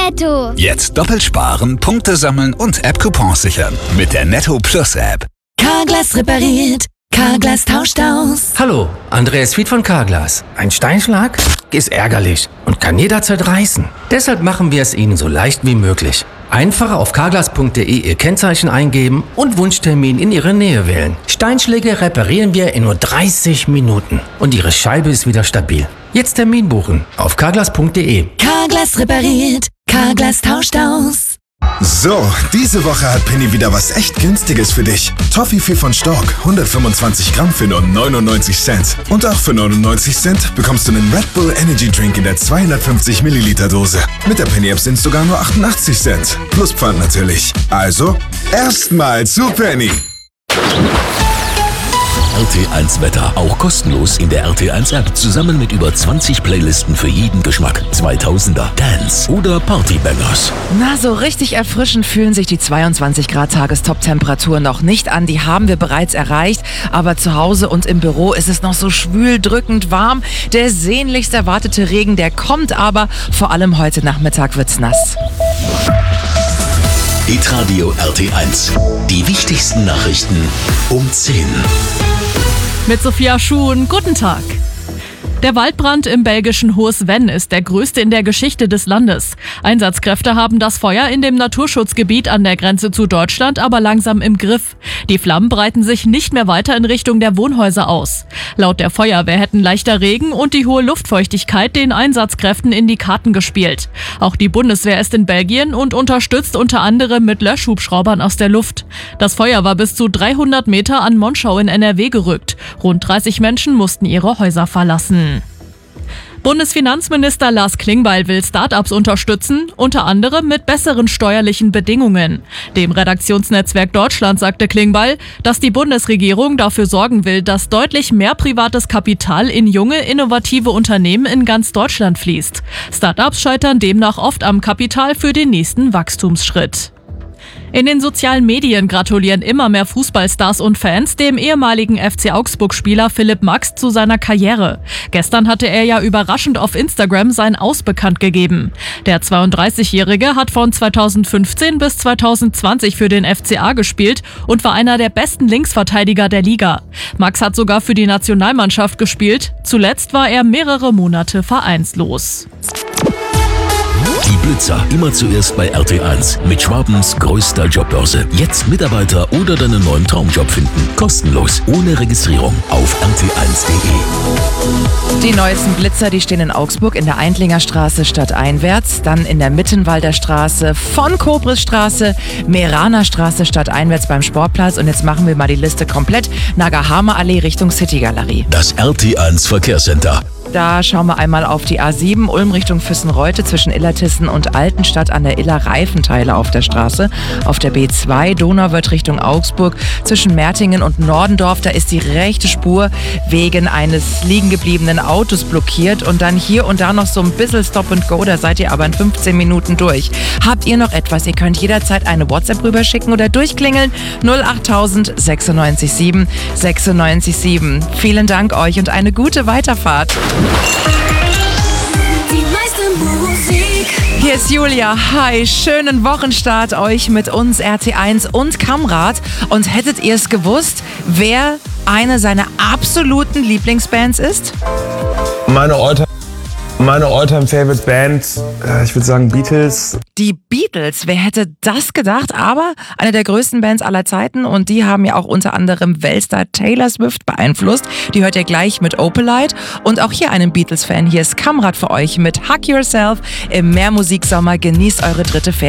Netto. Jetzt doppelt sparen, Punkte sammeln und App-Coupons sichern mit der Netto Plus App. Carglass repariert, Carglass tauscht aus. Hallo, Andreas Fied von Carglass. Ein Steinschlag ist ärgerlich und kann jederzeit reißen. Deshalb machen wir es Ihnen so leicht wie möglich. Einfach auf carglass.de Ihr Kennzeichen eingeben und Wunschtermin in Ihre Nähe wählen. Steinschläge reparieren wir in nur 30 Minuten und Ihre Scheibe ist wieder stabil. Jetzt Termin buchen auf carglass.de. Carglass repariert, Carglass tauscht aus. So, diese Woche hat Penny wieder was echt Günstiges für dich. Toffifee von Stork, 125 Gramm für nur 99 Cent. Und auch für 99 Cent bekommst du einen Red Bull Energy Drink in der 250 Milliliter Dose. Mit der Penny App sind es sogar nur 88 Cent. Plus Pfand natürlich. Also, erstmal zu Penny. RT1 Wetter, auch kostenlos in der RT1 App, zusammen mit über 20 Playlisten für jeden Geschmack. 2000er, Dance oder Partybangers. Na, so richtig erfrischend fühlen sich die 22 Grad Tagestop-Temperatur noch nicht an. Die haben wir bereits erreicht, aber zu Hause und im Büro ist es noch so schwül, drückend warm. Der sehnlichst erwartete Regen, der kommt aber, vor allem heute Nachmittag wird's nass. Hitradio RT1, die wichtigsten Nachrichten um 10. Mit Sophia Schuhn, guten Tag. Der Waldbrand im belgischen Hohes-Venn ist der größte in der Geschichte des Landes. Einsatzkräfte haben das Feuer in dem Naturschutzgebiet an der Grenze zu Deutschland aber langsam im Griff. Die Flammen breiten sich nicht mehr weiter in Richtung der Wohnhäuser aus. Laut der Feuerwehr hätten leichter Regen und die hohe Luftfeuchtigkeit den Einsatzkräften in die Karten gespielt. Auch die Bundeswehr ist in Belgien und unterstützt unter anderem mit Löschhubschraubern aus der Luft. Das Feuer war bis zu 300 Meter an Monschau in NRW gerückt. Rund 30 Menschen mussten ihre Häuser verlassen. Bundesfinanzminister Lars Klingbeil will Start-ups unterstützen, unter anderem mit besseren steuerlichen Bedingungen. Dem Redaktionsnetzwerk Deutschland sagte Klingbeil, dass die Bundesregierung dafür sorgen will, dass deutlich mehr privates Kapital in junge, innovative Unternehmen in ganz Deutschland fließt. Start-ups scheitern demnach oft am Kapital für den nächsten Wachstumsschritt. In den sozialen Medien gratulieren immer mehr Fußballstars und Fans dem ehemaligen FC Augsburg-Spieler Philipp Max zu seiner Karriere. Gestern hatte er ja überraschend auf Instagram sein Aus bekannt gegeben. Der 32-Jährige hat von 2015 bis 2020 für den FCA gespielt und war einer der besten Linksverteidiger der Liga. Max hat sogar für die Nationalmannschaft gespielt. Zuletzt war er mehrere Monate vereinslos. Die Blitzer immer zuerst bei RT1 mit Schwabens größter Jobbörse. Jetzt Mitarbeiter oder deinen neuen Traumjob finden. Kostenlos, ohne Registrierung auf rt1.de. Die neuesten Blitzer, die stehen in Augsburg in der Eindlinger Straße stadteinwärts, dann in der Mittenwalder Straße, von Kobrisstraße, Meraner Straße stadteinwärts beim Sportplatz und jetzt machen wir mal die Liste komplett. Nagahama Allee Richtung City Galerie. Das RT1 Verkehrscenter. Da schauen wir einmal auf die A7, Ulm Richtung Füssenreute zwischen Illertissen und Altenstadt an der Iller Reifenteile auf der Straße. Auf der B2 Donauwörth Richtung Augsburg zwischen Mertingen und Nordendorf, da ist die rechte Spur wegen eines liegen gebliebenen Autos blockiert und dann hier und da noch so ein bisschen Stop and Go, da seid ihr aber in 15 Minuten durch. Habt ihr noch etwas? Ihr könnt jederzeit eine WhatsApp rüberschicken oder durchklingeln 08000 96 7 96 7. Vielen Dank euch und eine gute Weiterfahrt. Die meiste Musik. Hier ist Julia. Hi, schönen Wochenstart euch mit uns RT1 und Kamrat. Und hättet ihr es gewusst, wer eine seiner absoluten Lieblingsbands ist? Meine All-Time-Favorite-Band, ich würde sagen Beatles. Die Beatles, wer hätte das gedacht? Aber eine der größten Bands aller Zeiten und die haben ja auch unter anderem Weltstar Taylor Swift beeinflusst. Die hört ihr gleich mit Opalite und auch hier einen Beatles-Fan. Hier ist Kamrat für euch mit Hug Yourself im Mehrmusiksommer. Genießt eure dritte Ferien.